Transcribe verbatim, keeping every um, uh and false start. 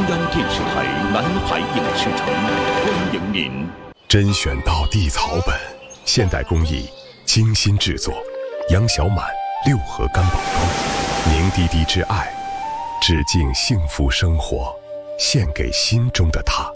央电视台南海影视城欢迎您。 甄选到地草本，现代工艺，精心制作。杨小满六合干宝膏，凝滴滴之爱，致敬幸福生活，献给心中的他。